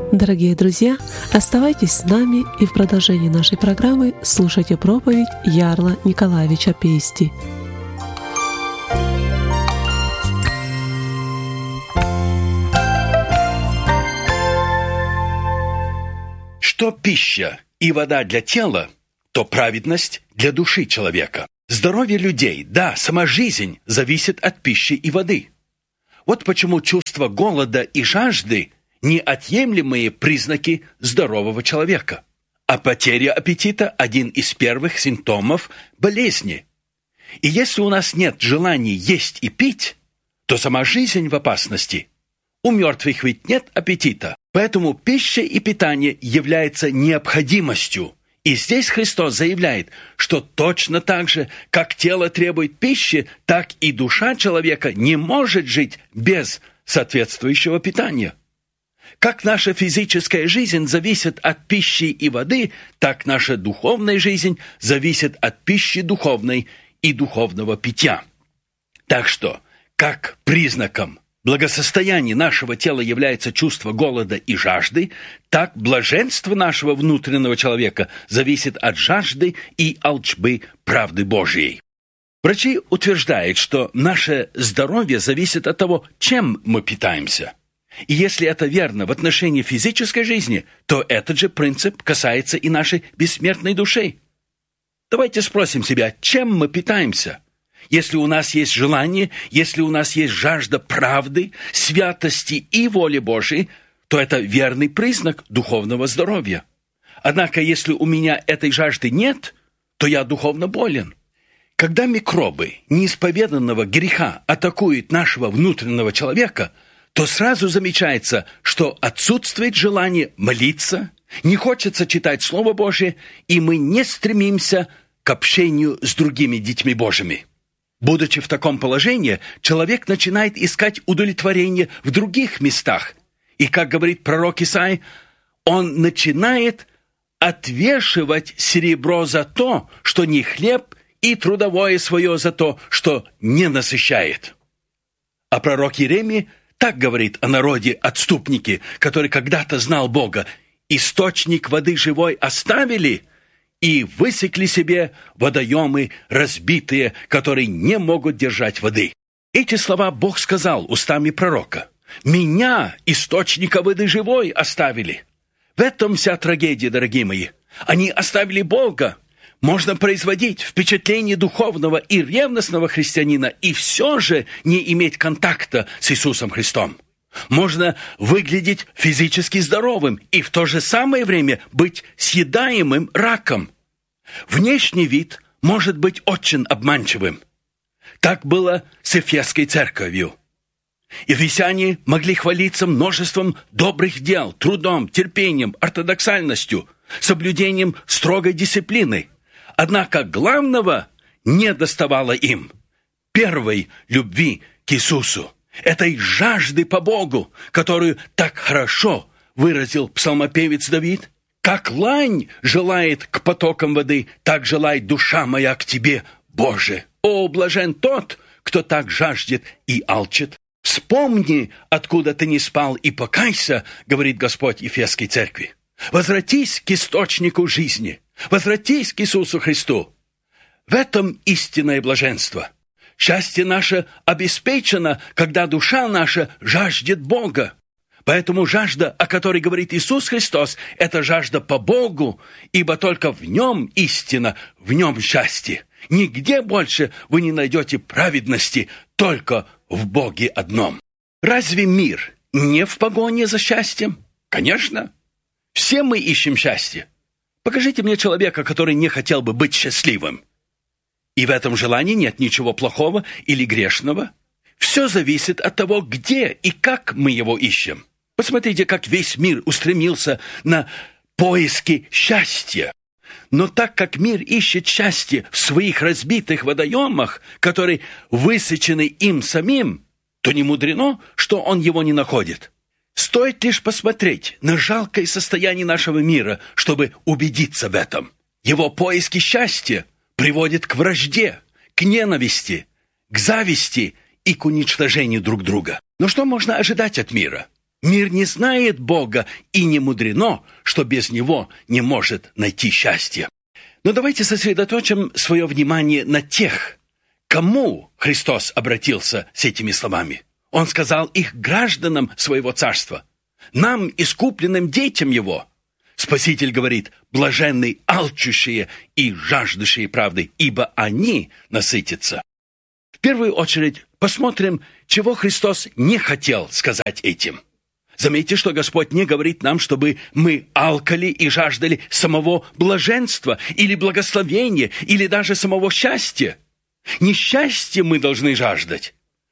Дорогие друзья, оставайтесь с нами и в продолжении нашей программы слушайте проповедь Ярла Николаевича Пейсти. Что пища и вода для тела, то праведность для души человека. Здоровье людей, да, сама жизнь зависит от пищи и воды. Вот почему чувство голода и жажды – неотъемлемые признаки здорового человека. А потеря аппетита – один из первых симптомов болезни. И если у нас нет желания есть и пить, то сама жизнь в опасности. У мертвых ведь нет аппетита. Поэтому пища и питание являются необходимостью. И здесь Христос заявляет, что точно так же, как тело требует пищи, так и душа человека не может жить без соответствующего питания. Как наша физическая жизнь зависит от пищи и воды, так наша духовная жизнь зависит от пищи духовной и духовного питья. Так что, как признаком благосостояния нашего тела является чувство голода и жажды, так блаженство нашего внутреннего человека зависит от жажды и алчбы правды Божьей. Врачи утверждают, что наше здоровье зависит от того, чем мы питаемся. И если это верно в отношении физической жизни, то этот же принцип касается и нашей бессмертной души. Давайте спросим себя, чем мы питаемся? Если у нас есть желание, если у нас есть жажда правды, святости и воли Божией, то это верный признак духовного здоровья. Однако, если у меня этой жажды нет, то я духовно болен. Когда микробы неисповеданного греха атакуют нашего внутреннего человека – то сразу замечается, что отсутствует желание молиться, не хочется читать Слово Божие, и мы не стремимся к общению с другими детьми Божьими. Будучи в таком положении, человек начинает искать удовлетворение в других местах. И, как говорит пророк Исаия, он начинает отвешивать серебро за то, что не хлеб, и трудовое свое за то, что не насыщает. А пророк Иеремия так говорит о народе-отступнике, который когда-то знал Бога. «Источник воды живой оставили и высекли себе водоемы разбитые, которые не могут держать воды». Эти слова Бог сказал устами пророка. «Меня, источника воды живой, оставили». В этом вся трагедия, дорогие мои. Они оставили Бога. Можно производить впечатление духовного и ревностного христианина и все же не иметь контакта с Иисусом Христом. Можно выглядеть физически здоровым и в то же самое время быть съедаемым раком. Внешний вид может быть очень обманчивым. Так было с Эфесской церковью. Ефесяне могли хвалиться множеством добрых дел, трудом, терпением, ортодоксальностью, соблюдением строгой дисциплины. Однако главного не доставало им – первой любви к Иисусу, этой жажды по Богу, которую так хорошо выразил псалмопевец Давид. «Как лань желает к потокам воды, так желает душа моя к Тебе, Боже! О, блажен тот, кто так жаждет и алчит! Вспомни, откуда ты не спал, и покайся, говорит Господь Ефесской церкви. Возвратись к источнику жизни, возвратись к Иисусу Христу. В этом истинное блаженство. Счастье наше обеспечено, когда душа наша жаждет Бога. Поэтому жажда, о которой говорит Иисус Христос, это жажда по Богу, ибо только в Нем истина, в Нем счастье. Нигде больше вы не найдете праведности, только в Боге одном. Разве мир не в погоне за счастьем? Конечно. Все мы ищем счастье. Покажите мне человека, который не хотел бы быть счастливым. И в этом желании нет ничего плохого или грешного. Все зависит от того, где и как мы его ищем. Посмотрите, как весь мир устремился на поиски счастья. Но так как мир ищет счастье в своих разбитых водоемах, которые высечены им самим, то не мудрено, что он его не находит. Стоит лишь посмотреть на жалкое состояние нашего мира, чтобы убедиться в этом. Его поиски счастья приводят к вражде, к ненависти, к зависти и к уничтожению друг друга. Но что можно ожидать от мира? Мир не знает Бога, и не мудрено, что без Него не может найти счастье. Но давайте сосредоточим свое внимание на тех, кому Христос обратился с этими словами. Он сказал их гражданам своего царства, нам, искупленным детям Его. Спаситель говорит: блаженны алчущие и жаждущие правды, ибо они насытятся. В первую очередь посмотрим, чего Христос не хотел сказать этим. Заметьте, что Господь не говорит нам, чтобы мы алкали и жаждали самого блаженства или благословения, или даже самого счастья. Не счастья мы должны жаждать,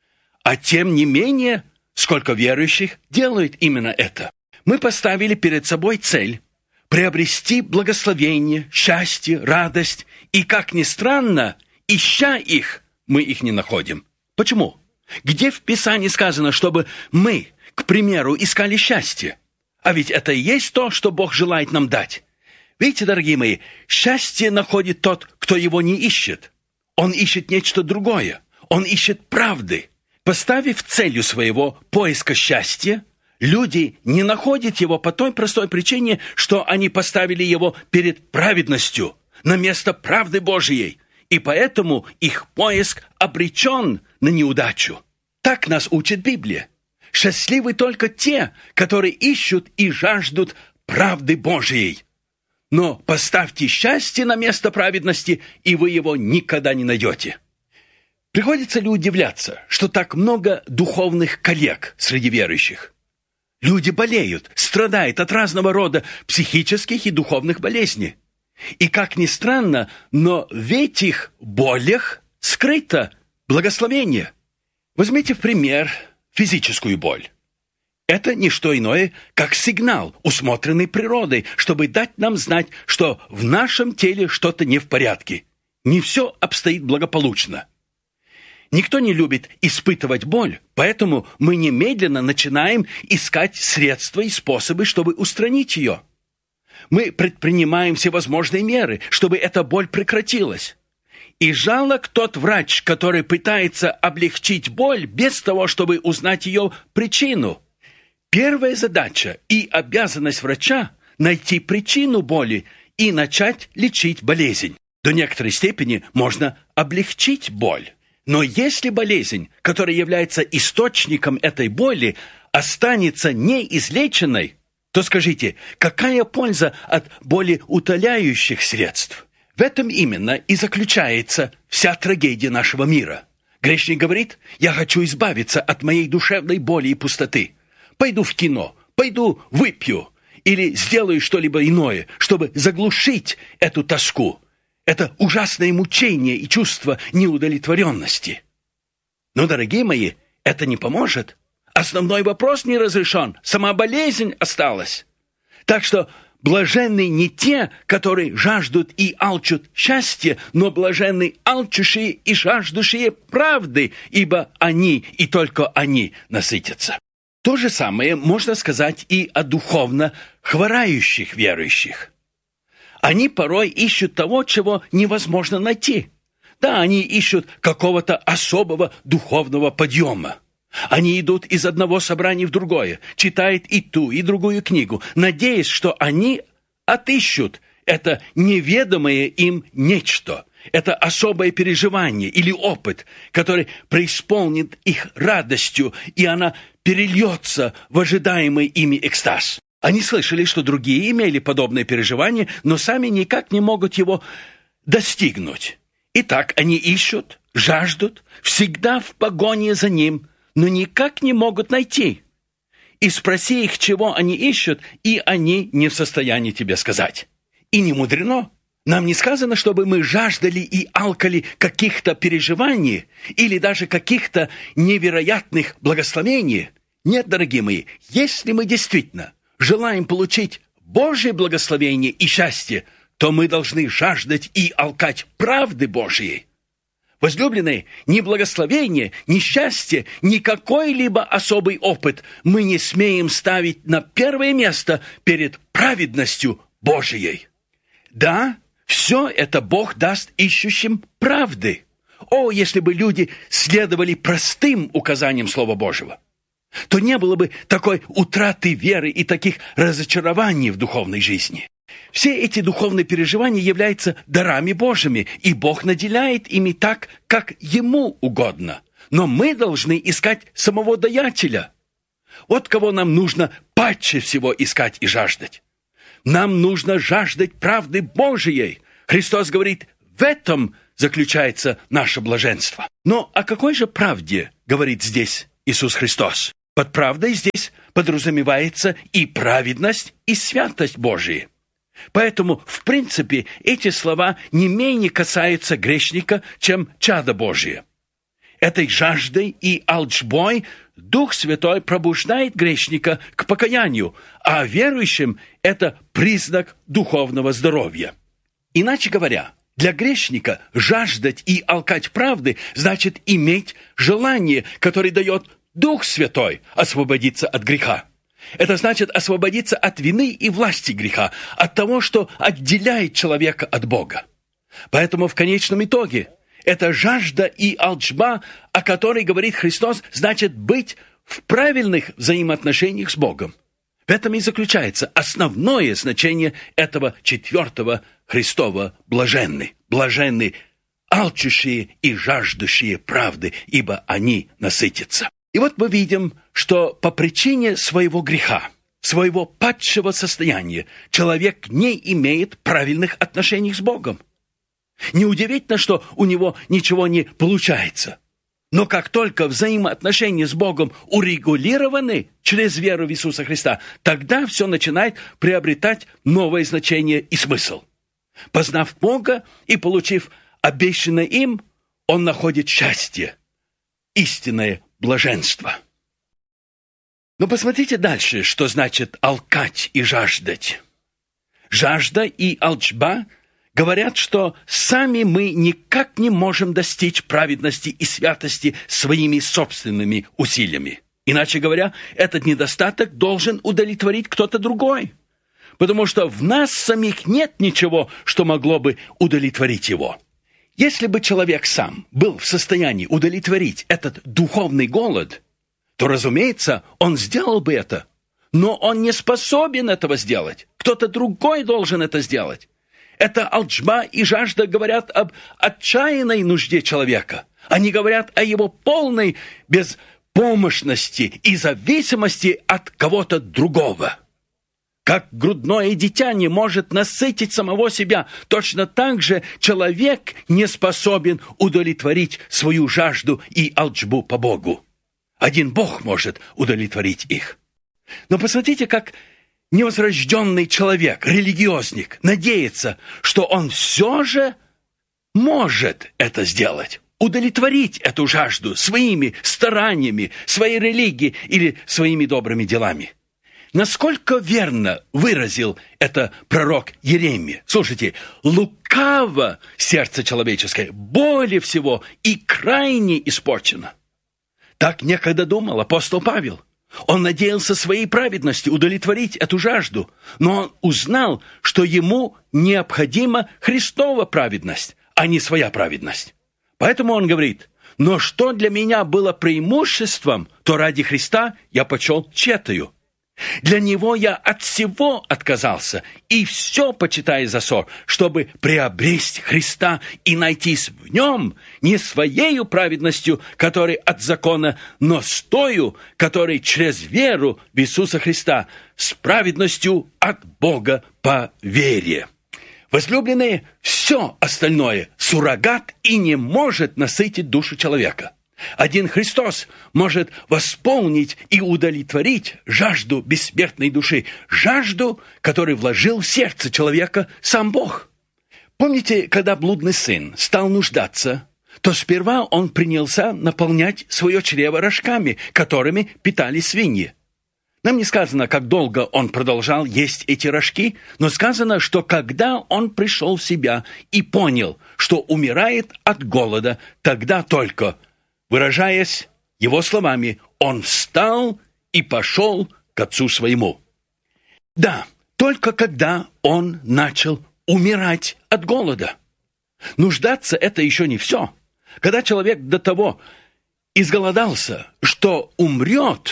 а тем не менее, сколько верующих делают именно это. Мы поставили перед собой цель приобрести благословение, счастье, радость, и, как ни странно, ища их, мы их не находим. Почему? Где в Писании сказано, чтобы мы, к примеру, искали счастье? А ведь это и есть то, что Бог желает нам дать. Видите, дорогие мои, счастье находит тот, кто его не ищет. Он ищет нечто другое. Он ищет правды. Поставив целью своего поиска счастья, люди не находят его по той простой причине, что они поставили его перед праведностью, на место правды Божией, и поэтому их поиск обречен на неудачу. Так нас учит Библия. Счастливы только те, которые ищут и жаждут правды Божией. Но поставьте счастье на место праведности, и вы его никогда не найдете. Приходится ли удивляться, что так много духовных коллег среди верующих? Люди болеют, страдают от разного рода психических и духовных болезней. И, как ни странно, но в этих болях скрыто благословение. Возьмите в пример физическую боль. Это не что иное, как сигнал, усмотренный природой, чтобы дать нам знать, что в нашем теле что-то не в порядке. Не все обстоит благополучно. Никто не любит испытывать боль, поэтому мы немедленно начинаем искать средства и способы, чтобы устранить ее. Мы предпринимаем всевозможные меры, чтобы эта боль прекратилась. И жалок тот врач, который пытается облегчить боль без того, чтобы узнать ее причину. Первая задача и обязанность врача – найти причину боли и начать лечить болезнь. До некоторой степени можно облегчить боль. Но если болезнь, которая является источником этой боли, останется неизлеченной, то скажите, какая польза от болеутоляющих средств? В этом именно и заключается вся трагедия нашего мира. Грешник говорит: «Я хочу избавиться от моей душевной боли и пустоты. Пойду в кино, пойду выпью или сделаю что-либо иное, чтобы заглушить эту тоску». Это ужасное мучение и чувство неудовлетворенности. Но, дорогие мои, это не поможет. Основной вопрос не разрешен, сама болезнь осталась. Так что блаженны не те, которые жаждут и алчут счастья, но блаженны алчущие и жаждущие правды, ибо они и только они насытятся. То же самое можно сказать и о духовно хворающих верующих. Они порой ищут того, чего невозможно найти. Да, они ищут какого-то особого духовного подъема. Они идут из одного собрания в другое, читают и ту, и другую книгу, надеясь, что они отыщут это неведомое им нечто, это особое переживание или опыт, который преисполнит их радостью, и она перельется в ожидаемый ими экстаз. Они слышали, что другие имели подобное переживание, но сами никак не могут его достигнуть. Итак, они ищут, жаждут, всегда в погоне за ним, но никак не могут найти. И спроси их, чего они ищут, и они не в состоянии тебе сказать. И не мудрено. Нам не сказано, чтобы мы жаждали и алкали каких-то переживаний или даже каких-то невероятных благословений. Нет, дорогие мои, если мы действительно желаем получить Божье благословение и счастье, то мы должны жаждать и алкать правды Божьей. Возлюбленные, ни благословение, ни счастье, ни какой-либо особый опыт мы не смеем ставить на первое место перед праведностью Божией. Да, все это Бог даст ищущим правды. О, если бы люди следовали простым указаниям Слова Божьего! то не было бы такой утраты веры и таких разочарований в духовной жизни. Все эти духовные переживания являются дарами Божьими, и Бог наделяет ими так, как Ему угодно. Но мы должны искать самого Даятеля. Вот кого нам нужно паче всего искать и жаждать. Нам нужно жаждать правды Божией. Христос говорит, в этом заключается наше блаженство. Но о какой же правде говорит здесь Иисус Христос? Под правдой здесь подразумевается и праведность, и святость Божия. Поэтому, в принципе, эти слова не менее касаются грешника, чем чада Божие. Этой жаждой и алчбой Дух Святой пробуждает грешника к покаянию, а верующим это признак духовного здоровья. Иначе говоря, для грешника жаждать и алкать правды значит иметь желание, которое дает Дух Святой, освободиться от греха. Это значит освободиться от вины и власти греха, от того, что отделяет человека от Бога. Поэтому в конечном итоге эта жажда и алчба, о которой говорит Христос, значит быть в правильных взаимоотношениях с Богом. В этом и заключается основное значение этого 4-го Христова блаженны. Блаженны алчущие и жаждущие правды, ибо они насытятся. И вот мы видим, что по причине своего греха, своего падшего состояния, человек не имеет правильных отношений с Богом. Неудивительно, что у него ничего не получается. Но как только взаимоотношения с Богом урегулированы через веру в Иисуса Христа, тогда все начинает приобретать новое значение и смысл. Познав Бога и получив обещанное им, он находит счастье, истинное блаженство. Но посмотрите дальше, что значит алкать и жаждать. Жажда и алчба говорят, что сами мы никак не можем достичь праведности и святости своими собственными усилиями. Иначе говоря, этот недостаток должен удовлетворить кто-то другой, потому что в нас самих нет ничего, что могло бы удовлетворить его. Если бы человек сам был в состоянии удовлетворить этот духовный голод, то, разумеется, он сделал бы это. Но он не способен этого сделать. Кто-то другой должен это сделать. Это алчба и жажда говорят об отчаянной нужде человека. Они говорят о его полной беспомощности и зависимости от кого-то другого. Как грудное дитя не может насытить самого себя, точно так же человек не способен удовлетворить свою жажду и алчбу по Богу. Один Бог может удовлетворить их. Но посмотрите, как невозрожденный человек, религиозник, надеется, что он все же может это сделать, удовлетворить эту жажду своими стараниями, своей религией или своими добрыми делами. Насколько верно выразил это пророк Иеремия. Слушайте, лукаво сердце человеческое, более всего и крайне испорчено. Так некогда думал апостол Павел. Он надеялся своей праведностью удовлетворить эту жажду, но он узнал, что ему необходима Христова праведность, а не своя праведность. Поэтому он говорит, но что для меня было преимуществом, то ради Христа я почел тщетою. Для Него я от всего отказался, и все почитаю за ссор, чтобы приобрести Христа и найтись в Нем не своею праведностью, которой от закона, но с тою, которой через веру в Иисуса Христа, с праведностью от Бога по вере. Возлюбленные, все остальное суррогат и не может насытить душу человека. Один Христос может восполнить и удовлетворить жажду бессмертной души, жажду, которую вложил в сердце человека сам Бог. Помните, когда блудный сын стал нуждаться, то сперва он принялся наполнять свое чрево рожками, которыми питались свиньи. Нам не сказано, как долго он продолжал есть эти рожки, но сказано, что когда он пришел в себя и понял, что умирает от голода, тогда только, выражаясь его словами, он встал и пошел к отцу своему. Да, только когда он начал умирать от голода. Нуждаться – это еще не все. Когда человек до того изголодался, что умрет,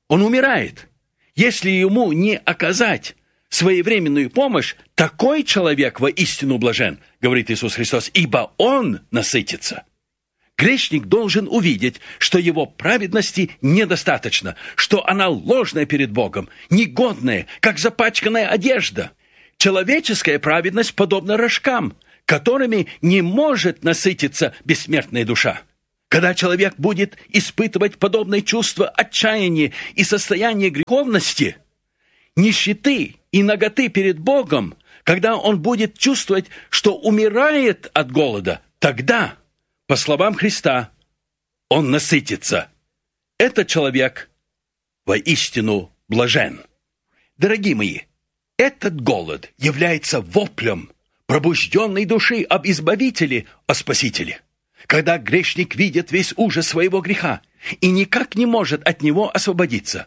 он умирает. Если ему не оказать своевременную помощь, такой человек воистину блажен, говорит Иисус Христос, ибо он насытится. Грешник должен увидеть, что его праведности недостаточно, что она ложная перед Богом, негодная, как запачканная одежда. Человеческая праведность подобна рожкам, которыми не может насытиться бессмертная душа. Когда человек будет испытывать подобное чувство отчаяния и состояние греховности, нищеты и наготы перед Богом, когда он будет чувствовать, что умирает от голода, тогда, по словам Христа, он насытится. Этот человек воистину блажен. Дорогие мои, этот голод является воплем пробужденной души об Избавителе, о Спасителе. Когда грешник видит весь ужас своего греха и никак не может от него освободиться,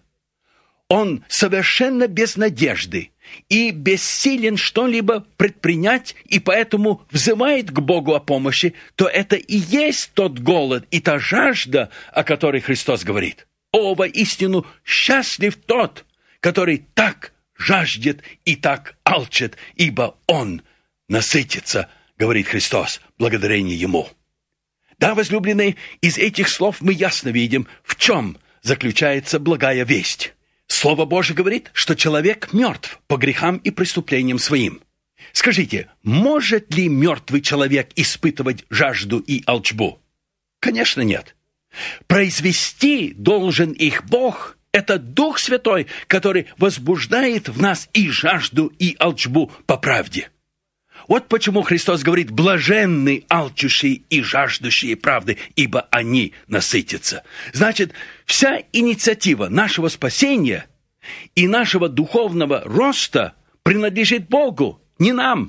он совершенно без надежды и бессилен что-либо предпринять, и поэтому взывает к Богу о помощи, то это и есть тот голод и та жажда, о которой Христос говорит. О, воистину, счастлив тот, который так жаждет и так алчит, ибо он насытится, говорит Христос, благодарение Ему. Да, возлюбленные, из этих слов мы ясно видим, в чем заключается благая весть. Слово Божие говорит, что человек мертв по грехам и преступлениям своим. Скажите, может ли мертвый человек испытывать жажду и алчбу? Конечно, нет. Произвести должен их Бог. Это Дух Святой, который возбуждает в нас и жажду, и алчбу по правде. Вот почему Христос говорит: «Блаженны алчущие и жаждущие правды, ибо они насытятся». Значит, вся инициатива нашего спасения и нашего духовного роста принадлежит Богу, не нам.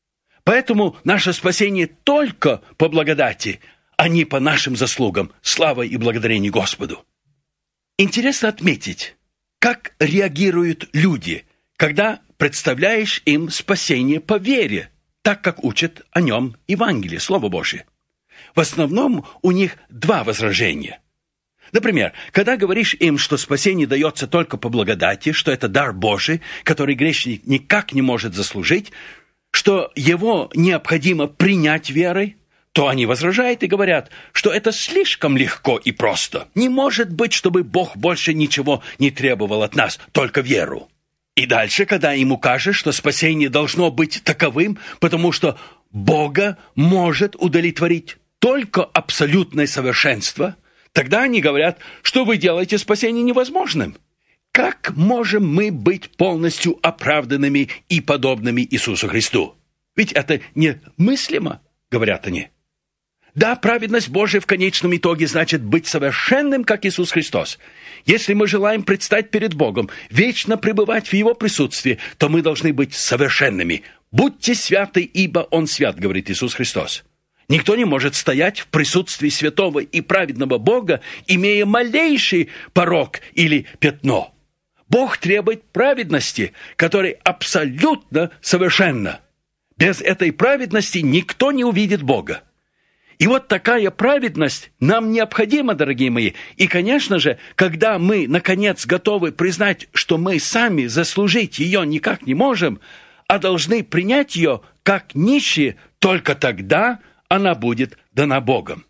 Поэтому наше спасение только по благодати, а не по нашим заслугам. Слава и благодарение Господу. Интересно отметить, как реагируют люди, когда представляешь им спасение по вере, так как учат о нем Евангелие, Слово Божие. В основном у них два возражения. Например, когда говоришь им, что спасение дается только по благодати, что это дар Божий, который грешник никак не может заслужить, что его необходимо принять верой, то они возражают и говорят, что это слишком легко и просто. Не может быть, чтобы Бог больше ничего не требовал от нас, только веру. И дальше, когда им укажешь, что спасение должно быть таковым, потому что Бога может удовлетворить только абсолютное совершенство, тогда они говорят, что вы делаете спасение невозможным. Как можем мы быть полностью оправданными и подобными Иисусу Христу? Ведь это немыслимо, говорят они. Да, праведность Божия в конечном итоге значит быть совершенным, как Иисус Христос. Если мы желаем предстать перед Богом, вечно пребывать в Его присутствии, то мы должны быть совершенными. «Будьте святы, ибо Он свят», говорит Иисус Христос. Никто не может стоять в присутствии святого и праведного Бога, имея малейший порок или пятно. Бог требует праведности, которая абсолютно совершенна. Без этой праведности никто не увидит Бога. И вот такая праведность нам необходима, дорогие мои. И, конечно же, когда мы, наконец, готовы признать, что мы сами заслужить ее никак не можем, а должны принять ее как нищие, только тогда она будет дана Богом.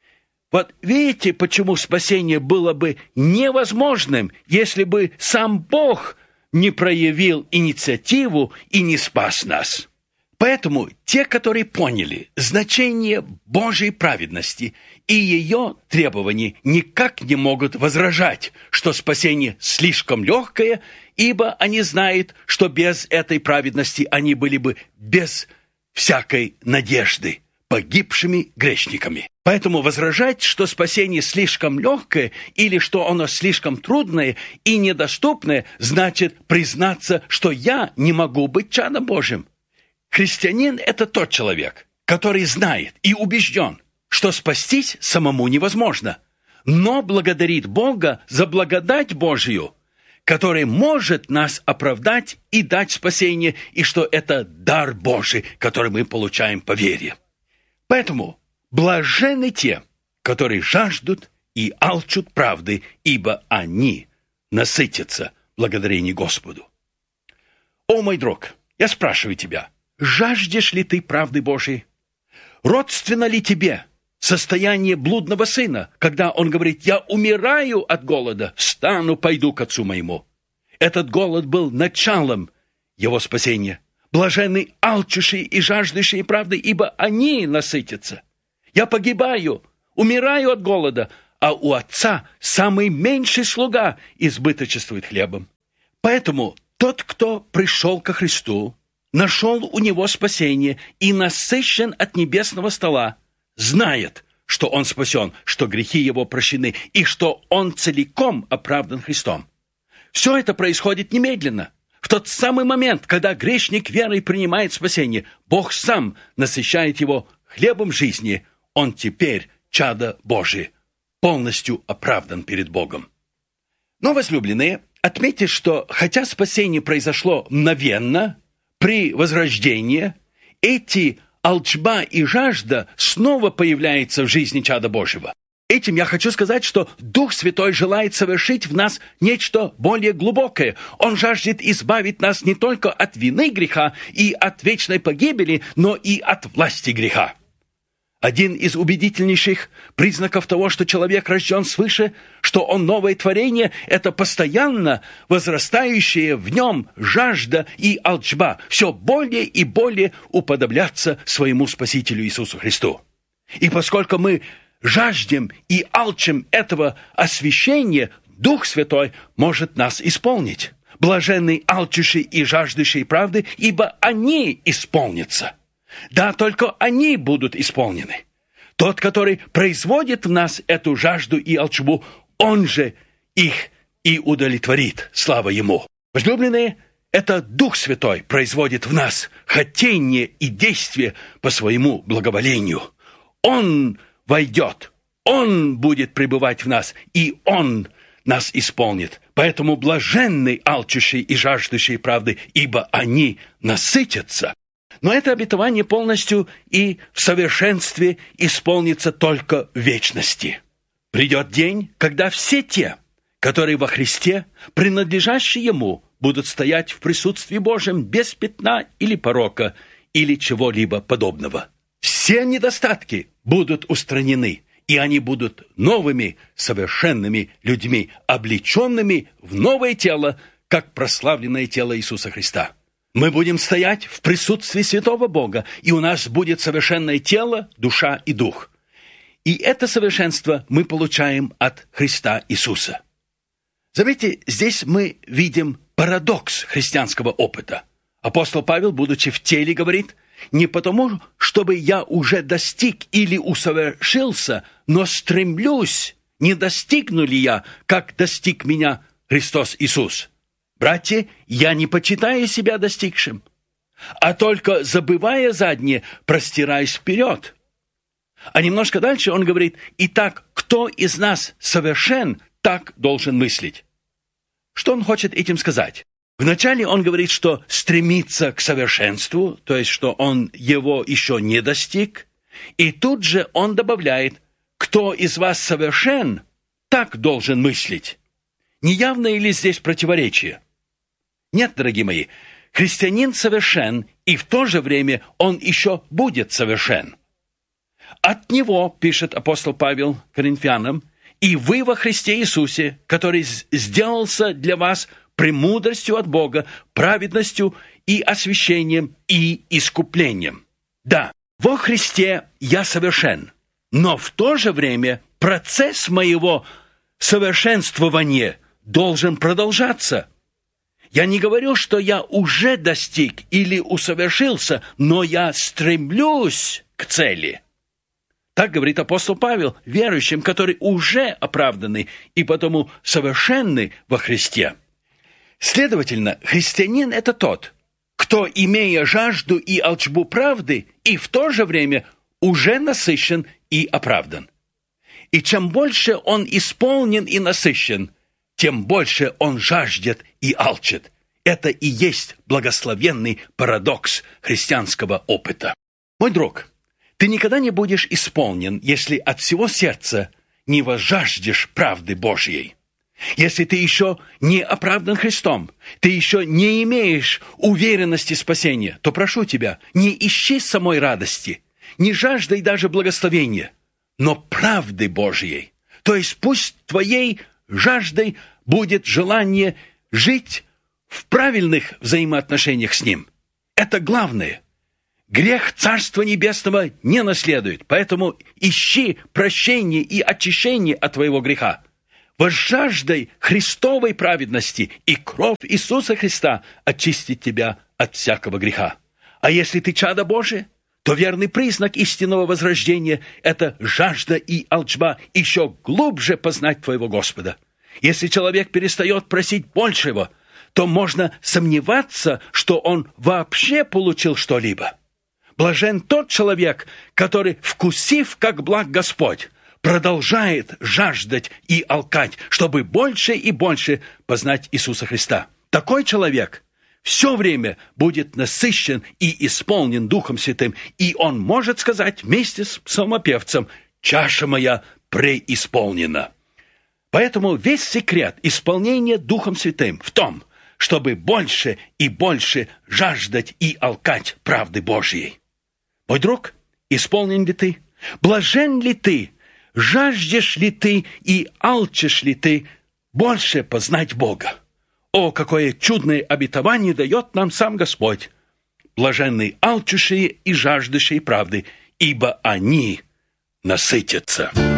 Вот видите, почему спасение было бы невозможным, если бы сам Бог не проявил инициативу и не спас нас. Поэтому те, которые поняли значение Божьей праведности и ее требований, никак не могут возражать, что спасение слишком легкое, ибо они знают, что без этой праведности они были бы без всякой надежды погибшими грешниками. Поэтому возражать, что спасение слишком легкое или что оно слишком трудное и недоступное, значит признаться, что я не могу быть чадом Божьим. Христианин – это тот человек, который знает и убежден, что спастись самому невозможно, но благодарит Бога за благодать Божью, которая может нас оправдать и дать спасение, и что это дар Божий, который мы получаем по вере. Поэтому блаженны те, которые жаждут и алчут правды, ибо они насытиться благодарение Господу. О, мой друг, я спрашиваю тебя, жаждешь ли ты правды Божией? Родственно ли тебе состояние блудного сына, когда он говорит: «Я умираю от голода, встану, пойду к отцу моему»? Этот голод был началом его спасения. Блаженны алчущие и жаждущие правды, ибо они насытятся. Я погибаю, умираю от голода, а у отца самый меньший слуга избыточествует хлебом. Поэтому тот, кто пришел ко Христу, нашел у него спасение и насыщен от небесного стола, знает, что он спасен, что грехи его прощены и что он целиком оправдан Христом. Все это происходит немедленно. В тот самый момент, когда грешник верой принимает спасение, Бог сам насыщает его хлебом жизни. Он теперь чадо Божие, полностью оправдан перед Богом. Но, возлюбленные, отметьте, что хотя спасение произошло мгновенно, при возрождении, эти алчба и жажда снова появляются в жизни чада Божьего. Этим я хочу сказать, что Дух Святой желает совершить в нас нечто более глубокое. Он жаждет избавить нас не только от вины греха и от вечной погибели, но и от власти греха. Один из убедительнейших признаков того, что человек рожден свыше, что он новое творение, это постоянно возрастающая в нем жажда и алчба, все более и более уподобляться своему Спасителю Иисусу Христу. И поскольку мы жаждем и алчим этого освящения, Дух Святой может нас исполнить. Блаженны алчущие и жаждущие правды, ибо они исполнятся. Да, только они будут исполнены. Тот, который производит в нас эту жажду и алчбу, он же их и удовлетворит. Слава Ему. Возлюбленные, это Дух Святой производит в нас хотение и действие по своему благоволению. Он войдет, Он будет пребывать в нас, и Он нас исполнит. Поэтому блаженны алчущие и жаждущие правды, ибо они насытятся. Но это обетование полностью и в совершенстве исполнится только в вечности. Придет день, когда все те, которые во Христе, принадлежащие Ему, будут стоять в присутствии Божьем без пятна или порока, или чего-либо подобного. Все недостатки будут устранены, и они будут новыми, совершенными людьми, облеченными в новое тело, как прославленное тело Иисуса Христа. Мы будем стоять в присутствии святого Бога, и у нас будет совершенное тело, душа и дух. И это совершенство мы получаем от Христа Иисуса. Заметьте, здесь мы видим парадокс христианского опыта. Апостол Павел, будучи в теле, говорит: «Не потому, чтобы я уже достиг или усовершился, но стремлюсь, не достигну ли я, как достиг меня Христос Иисус. Братья, я не почитаю себя достигшим, а только, забывая заднее, простираюсь вперед». А немножко дальше он говорит: «Итак, кто из нас совершен, так должен мыслить». Что он хочет этим сказать? Вначале он говорит, что стремится к совершенству, то есть, что он его еще не достиг. И тут же он добавляет: «Кто из вас совершен, так должен мыслить». Не явно ли здесь противоречие? Нет, дорогие мои, христианин совершен, и в то же время он еще будет совершен. От него, пишет апостол Павел Коринфянам, «И вы во Христе Иисусе, который сделался для вас премудростью от Бога, праведностью и освящением и искуплением». Да, во Христе я совершен, но в то же время процесс моего совершенствования должен продолжаться. Я не говорю, что я уже достиг или усовершился, но я стремлюсь к цели. Так говорит апостол Павел верующим, которые уже оправданы и потому совершенны во Христе. Следовательно, христианин – это тот, кто, имея жажду и алчбу правды, и в то же время уже насыщен и оправдан. И чем больше он исполнен и насыщен, тем больше он жаждет и алчит. Это и есть благословенный парадокс христианского опыта. Мой друг, ты никогда не будешь исполнен, если от всего сердца не возжаждешь правды Божьей. Если ты еще не оправдан Христом, ты еще не имеешь уверенности спасения, то прошу тебя, не ищи самой радости, не жаждай даже благословения, но правды Божьей. То есть пусть твоей жаждой будет желание жить в правильных взаимоотношениях с Ним. Это главное. Грех Царства Небесного не наследует, поэтому ищи прощения и очищения от твоего греха. Возжаждай Христовой праведности, и кровь Иисуса Христа очистит тебя от всякого греха. А если ты чадо Божие, то верный признак истинного возрождения – это жажда и алчба еще глубже познать твоего Господа. Если человек перестает просить большего, то можно сомневаться, что он вообще получил что-либо. Блажен тот человек, который, вкусив, как благ Господь, продолжает жаждать и алкать, чтобы больше и больше познать Иисуса Христа. Такой человек все время будет насыщен и исполнен Духом Святым, и он может сказать вместе с псалмопевцем: «Чаша моя преисполнена». Поэтому весь секрет исполнения Духом Святым в том, чтобы больше и больше жаждать и алкать правды Божьей. Мой друг, исполнен ли ты? Блажен ли ты? Жаждешь ли ты и алчишь ли ты больше познать Бога? О, какое чудное обетование дает нам сам Господь! Блаженны алчущие и жаждущие правды, ибо они насытятся.